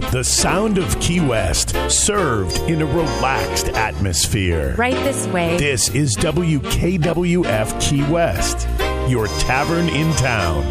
The sound of Key West, served in a relaxed atmosphere. Right this way. This is WKWF Key West, your tavern in town.